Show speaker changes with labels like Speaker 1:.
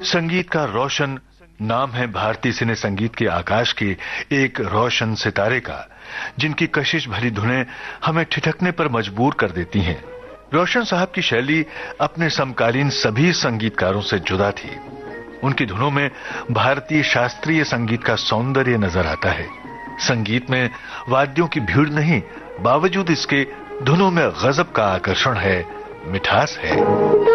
Speaker 1: संगीत का रोशन नाम है भारतीय सिने संगीत के आकाश के एक रोशन सितारे का, जिनकी कशिश भरी धुनें हमें ठिठकने पर मजबूर कर देती हैं। रोशन साहब की शैली अपने समकालीन सभी संगीतकारों से जुदा थी। उनकी धुनों में भारतीय शास्त्रीय संगीत का सौंदर्य नजर आता है। संगीत में वाद्यों की भीड़ नहीं, बावजूद इसके धुनों में गजब का आकर्षण है, मिठास है।